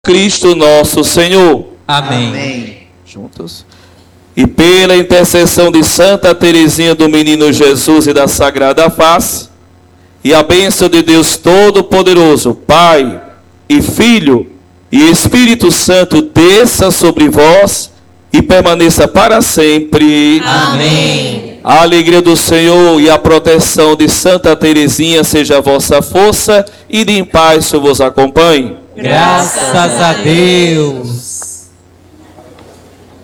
Cristo nosso Senhor. Amém. Juntos. E pela intercessão de Santa Teresinha do Menino Jesus e da Sagrada Face, e a bênção de Deus Todo-Poderoso, Pai e Filho e Espírito Santo desça sobre vós e permaneça para sempre. Amém. A alegria do Senhor e a proteção de Santa Teresinha seja a vossa força e de em paz vos acompanhe. Graças a Deus.